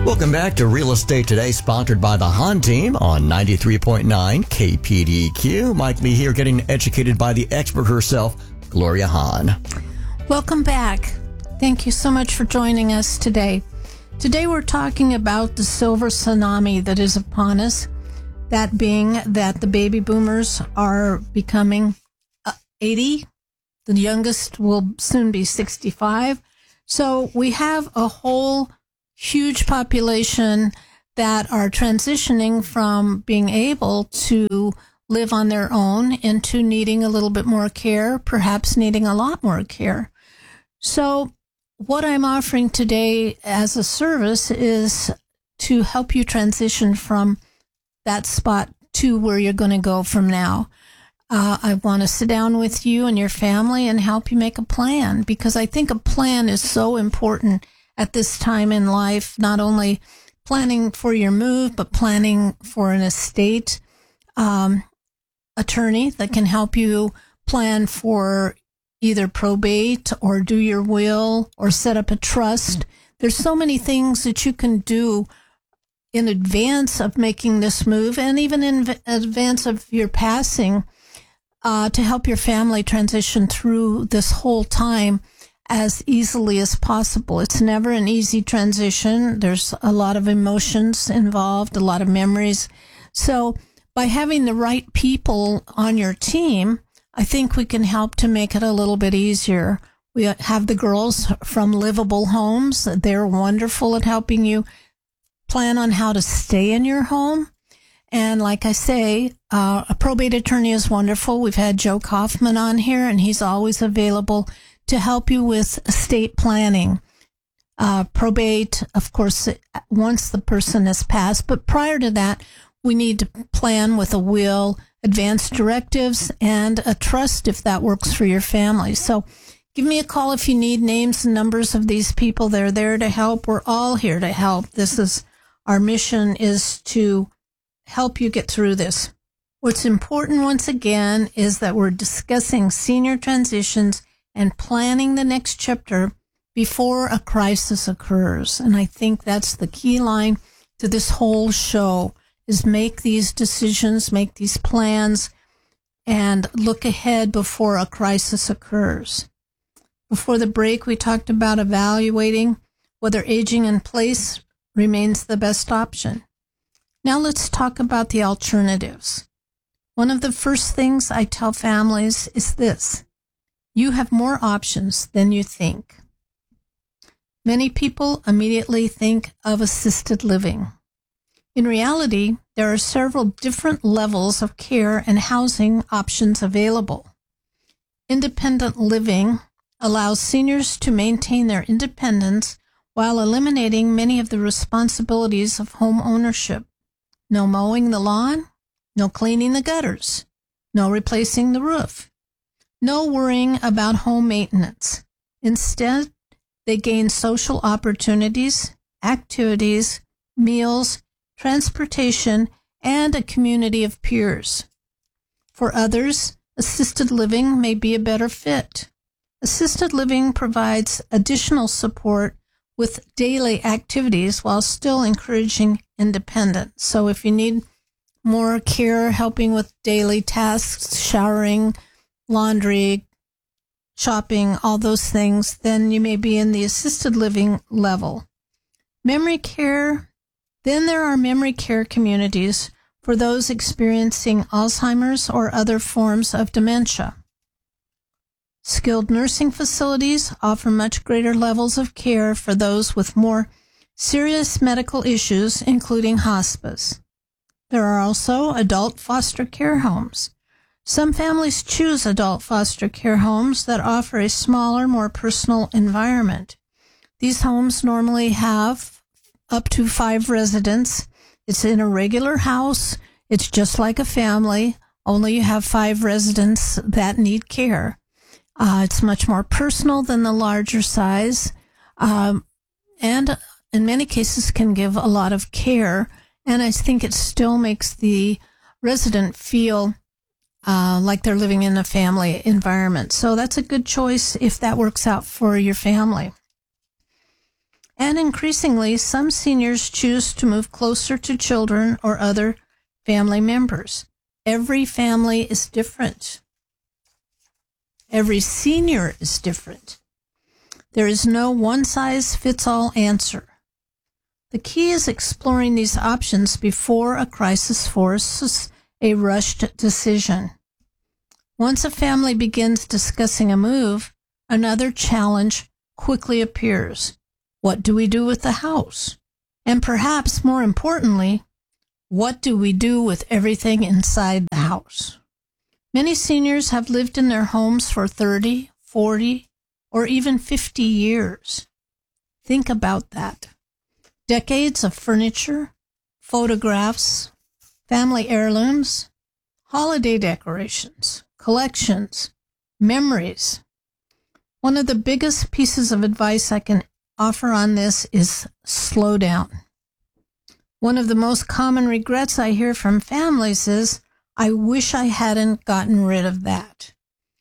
Welcome back to Real Estate Today, sponsored by the Hahn team on 93.9 KPDQ. Mike Lee here, getting educated by the expert herself, Gloria Hahn. Welcome back. Thank you so much for joining us today. Today we're talking about the silver tsunami that is upon us, that being that the baby boomers are becoming 80. The youngest will soon be 65. So we have a whole huge population that are transitioning from being able to live on their own into needing a little bit more care, perhaps needing a lot more care. So what I'm offering today as a service is to help you transition from that spot to where you're going to go from now. I want to sit down with you and your family and help you make a plan, because I think a plan is so important at this time in life, not only planning for your move, but planning for an estate attorney that can help you plan for either probate or do your will or set up a trust. There's so many things that you can do in advance of making this move, and even in advance of your passing, to help your family transition through this whole time as easily as possible. It's never an easy transition. There's a lot of emotions involved, a lot of memories. So by having the right people on your team, I think we can help to make it a little bit easier. We have the girls from Livable Homes. They're wonderful at helping you plan on how to stay in your home. And like I say, a probate attorney is wonderful. We've had Joe Kaufman on here, and he's always available to help you with estate planning. Probate, of course, once the person has passed, but prior to that, we need to plan with a will, advance directives, and a trust if that works for your family. So give me a call if you need names and numbers of these people. They're there to help. We're all here to help. Our mission is to help you get through this. What's important, once again, is that we're discussing senior transitions and planning the next chapter before a crisis occurs. And I think that's the key line to this whole show, is make these decisions, make these plans, and look ahead before a crisis occurs. Before the break, we talked about evaluating whether aging in place remains the best option. Now let's talk about the alternatives. One of the first things I tell families is this: you have more options than you think. Many people immediately think of assisted living. In reality, there are several different levels of care and housing options available. Independent living allows seniors to maintain their independence while eliminating many of the responsibilities of home ownership. No mowing the lawn, no cleaning the gutters, no replacing the roof, no worrying about home maintenance. Instead, they gain social opportunities, activities, meals, transportation, and a community of peers. For others, assisted living may be a better fit. Assisted living provides additional support with daily activities while still encouraging independence. So if you need more care, helping with daily tasks, showering, laundry, shopping, all those things, then you may be in the assisted living level. Memory care, then there are memory care communities for those experiencing Alzheimer's or other forms of dementia. Skilled nursing facilities offer much greater levels of care for those with more serious medical issues, including hospice. There are also adult foster care homes. Some families choose adult foster care homes that offer a smaller, more personal environment. These homes normally have up to 5 residents. It's in a regular house. It's just like a family, only you have 5 residents that need care. It's much more personal than the larger size, and in many cases can give a lot of care. And I think it still makes the resident feel like they're living in a family environment. So that's a good choice if that works out for your family. And increasingly, some seniors choose to move closer to children or other family members. Every family is different. Every senior is different. There is no one-size-fits-all answer. The key is exploring these options before a crisis forces a rushed decision. Once a family begins discussing a move, another challenge quickly appears. What do we do with the house? And perhaps more importantly, what do we do with everything inside the house? Many seniors have lived in their homes for 30, 40, or even 50 years. Think about that. Decades of furniture, photographs, family heirlooms, holiday decorations, collections, memories. One of the biggest pieces of advice I can offer on this is slow down. One of the most common regrets I hear from families is, I wish I hadn't gotten rid of that.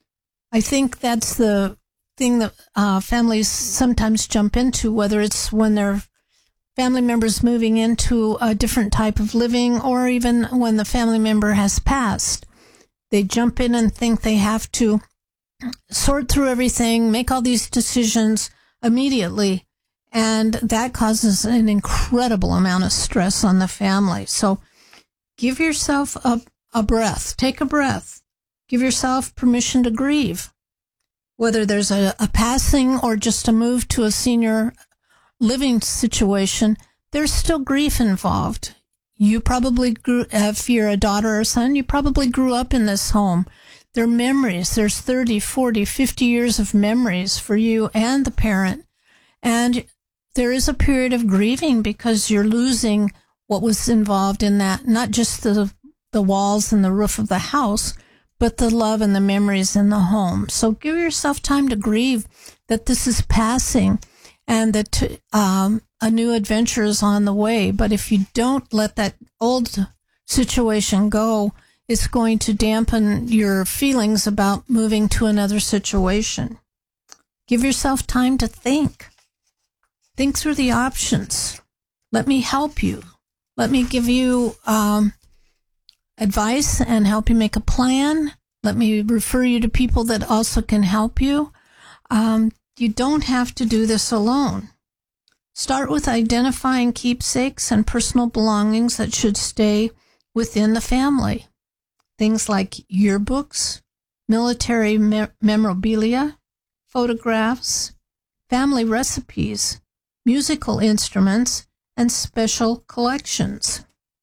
I think that's the thing that families sometimes jump into, whether it's when their family member's moving into a different type of living or even when the family member has passed. They jump in and think they have to sort through everything, make all these decisions immediately, and that causes an incredible amount of stress on the family. So give yourself a breath. Take a breath. Give yourself permission to grieve. Whether there's a passing or just a move to a senior living situation, there's still grief involved. You probably if you're a daughter or son, you probably grew up in this home. There are memories. There's 30, 40, 50 years of memories for you and the parent. And there is a period of grieving because you're losing what was involved in that, not just the walls and the roof of the house, but the love and the memories in the home. So give yourself time to grieve that this is passing and that a new adventure is on the way. But if you don't let that old situation go, it's going to dampen your feelings about moving to another situation. Give yourself time to think. Think through the options. Let me help you. Let me give you advice and help you make a plan. Let me refer you to people that also can help you. You don't have to do this alone. Start with identifying keepsakes and personal belongings that should stay within the family. Things like yearbooks, military memorabilia, photographs, family recipes, musical instruments, and special collections.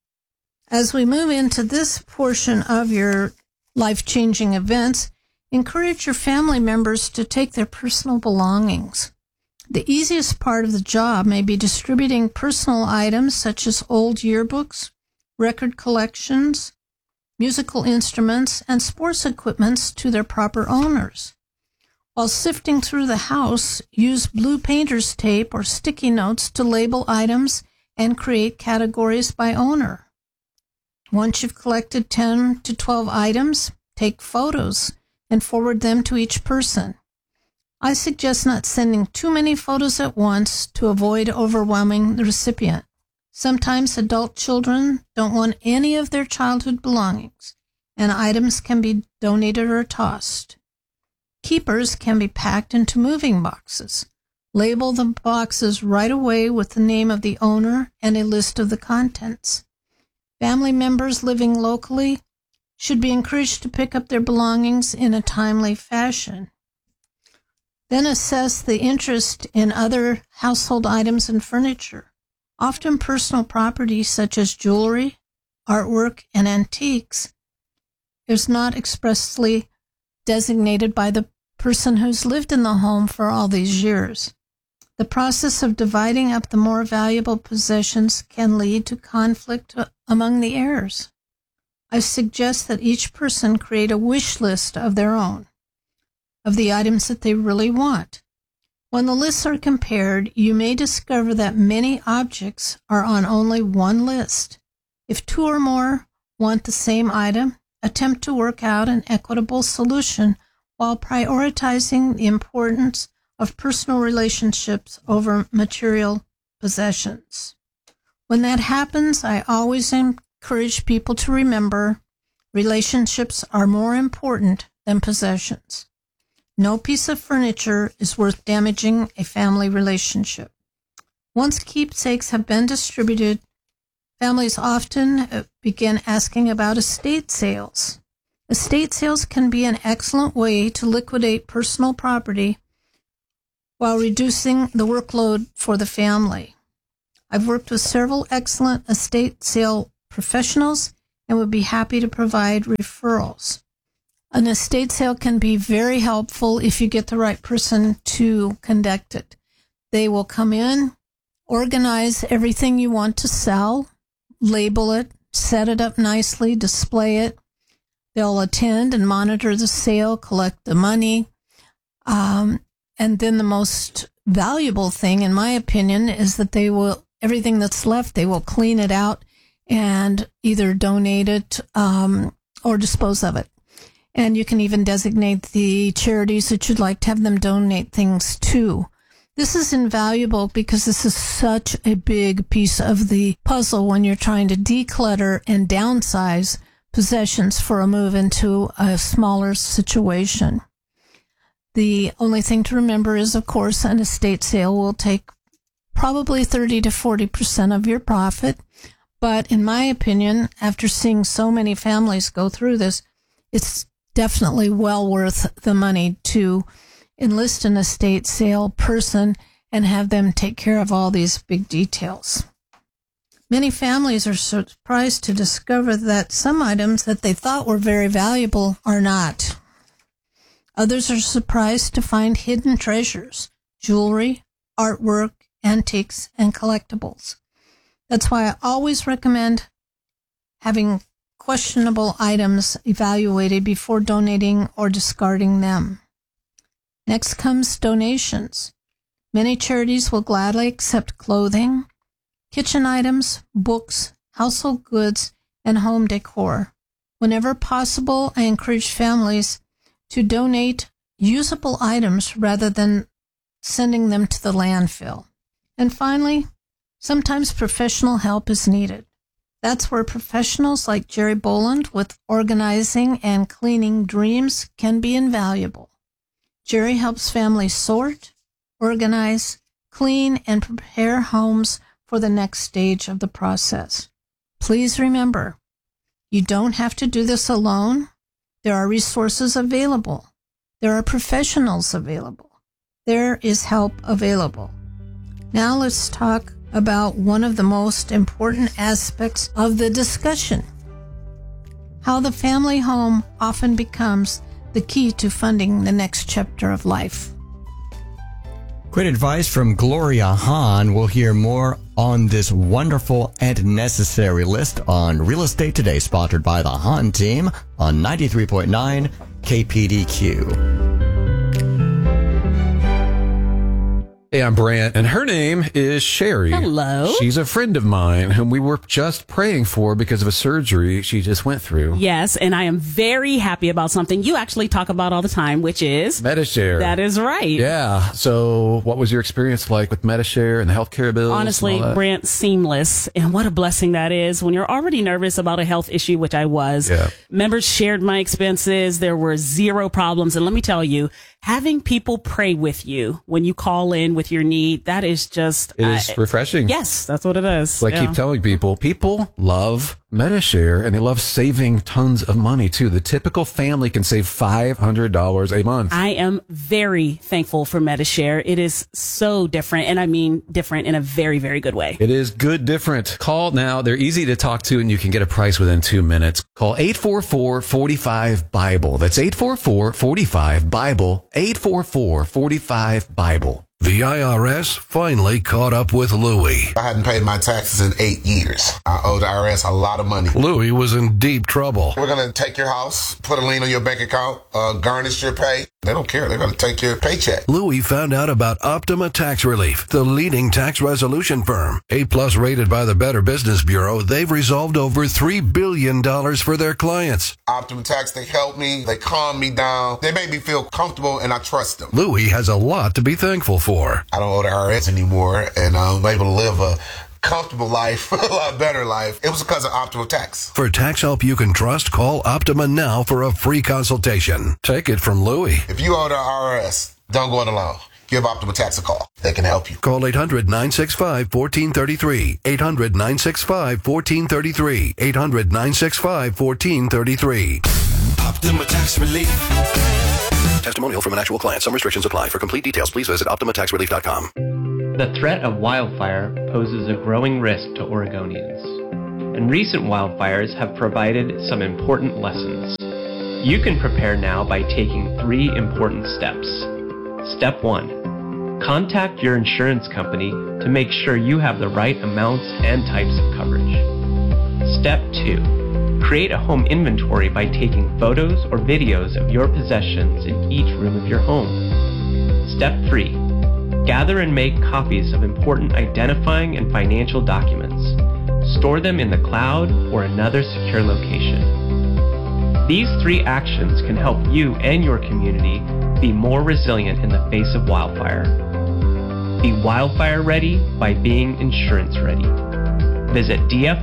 As we move into this portion of your life-changing events, encourage your family members to take their personal belongings. The easiest part of the job may be distributing personal items such as old yearbooks, record collections, musical instruments, and sports equipment to their proper owners. While sifting through the house, use blue painter's tape or sticky notes to label items and create categories by owner. Once you've collected 10 to 12 items, take photos and forward them to each person. I suggest not sending too many photos at once to avoid overwhelming the recipient. Sometimes adult children don't want any of their childhood belongings, and items can be donated or tossed. Keepers can be packed into moving boxes. Label the boxes right away with the name of the owner and a list of the contents. Family members living locally should be encouraged to pick up their belongings in a timely fashion. Then assess the interest in other household items and furniture. Often personal property such as jewelry, artwork, and antiques is not expressly designated by the person who's lived in the home for all these years. The process of dividing up the more valuable possessions can lead to conflict among the heirs. I suggest that each person create a wish list of their own, of the items that they really want. When the lists are compared, you may discover that many objects are on only one list. If two or more want the same item, attempt to work out an equitable solution while prioritizing the importance of personal relationships over material possessions. When that happens, I always encourage people to remember relationships are more important than possessions. No piece of furniture is worth damaging a family relationship. Once keepsakes have been distributed, families often begin asking about estate sales. Estate sales can be an excellent way to liquidate personal property while reducing the workload for the family. I've worked with several excellent estate sale professionals and would be happy to provide referrals. An estate sale can be very helpful if you get the right person to conduct it. They will come in, organize everything you want to sell, label it, set it up nicely, display it. They'll attend and monitor the sale, collect the money. And then the most valuable thing, in my opinion, is that everything that's left, they will clean it out and either donate it or dispose of it. And you can even designate the charities that you'd like to have them donate things to. This is invaluable because this is such a big piece of the puzzle when you're trying to declutter and downsize possessions for a move into a smaller situation. The only thing to remember is, of course, an estate sale will take probably 30 to 40% of your profit. But in my opinion, after seeing so many families go through this, it's definitely well worth the money to enlist an estate sale person and have them take care of all these big details. Many families are surprised to discover that some items that they thought were very valuable are not. Others are surprised to find hidden treasures, jewelry, artwork, antiques, and collectibles. That's why I always recommend having questionable items evaluated before donating or discarding them. Next comes donations. Many charities will gladly accept clothing, kitchen items, books, household goods, and home decor. Whenever possible, I encourage families to donate usable items rather than sending them to the landfill. And finally, sometimes professional help is needed. That's where professionals like Jerry Boland with organizing and cleaning dreams can be invaluable. Jerry helps families sort, organize, clean, and prepare homes for the next stage of the process. Please remember, you don't have to do this alone. There are resources available. There are professionals available. There is help available. Now let's talk about one of the most important aspects of the discussion: how the family home often becomes the key to funding the next chapter of life. Great advice from Gloria Hahn. We'll hear more on this wonderful and necessary list on Real Estate Today, sponsored by the Hahn team on 93.9 KPDQ. Hey, I'm Brant, and her name is Sherry. Hello. She's a friend of mine whom we were just praying for because of a surgery she just went through. Yes, and I am very happy about something you actually talk about all the time, which is Medi-Share. That is right. Yeah. So what was your experience like with Medi-Share and the healthcare bills? Honestly, Brant, seamless. And what a blessing that is when you're already nervous about a health issue, which I was. Yeah. Members shared my expenses. There were zero problems. And let me tell you, having people pray with you when you call in with your need, that is just... It is refreshing. Yes, that's what it is. So I keep telling people love Medi-Share, and they love saving tons of money, too. The typical family can save $500 a month. I am very thankful for Medi-Share. It is so different, and I mean different in a very, very good way. It is good different. Call now. They're easy to talk to, and you can get a price within 2 minutes. Call 844-45-BIBLE. That's 844-45-BIBLE, 844-45-BIBLE. The IRS finally caught up with Louie. I hadn't paid my taxes in 8 years. I owe the IRS a lot of money. Louie was in deep trouble. We're going to take your house, put a lien on your bank account, garnish your pay. They don't care. They're going to take your paycheck. Louie found out about Optima Tax Relief, the leading tax resolution firm. A+ rated by the Better Business Bureau, they've resolved over $3 billion for their clients. Optima Tax, they help me. They calm me down. They make me feel comfortable, and I trust them. Louie has a lot to be thankful for. I don't owe the IRS anymore, and I'm able to live a comfortable life, a lot better life. It was because of Optima Tax. For tax help you can trust, call Optima now for a free consultation. Take it from Louie. If you owe the IRS, don't go it alone. Give Optima Tax a call. They can help you. Call 800-965-1433. 800-965-1433. 800-965-1433. Optima Tax Relief. Testimonial from an actual client. Some restrictions apply. For complete details, please visit OptimaTaxRelief.com. The threat of wildfire poses a growing risk to Oregonians, and recent wildfires have provided some important lessons. You can prepare now by taking 3 important steps. Step 1. Contact your insurance company to make sure you have the right amounts and types of coverage. Step 2. Create a home inventory by taking photos or videos of your possessions in each room of your home. Step 3. Gather and make copies of important identifying and financial documents. Store them in the cloud or another secure location. These 3 actions can help you and your community be more resilient in the face of wildfire. Be wildfire ready by being insurance ready. Visit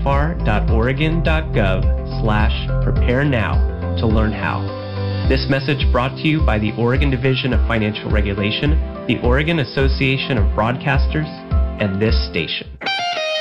dfr.oregon.gov/prepare now to learn how. This message brought to you by the Oregon Division of Financial Regulation, the Oregon Association of Broadcasters, and this station.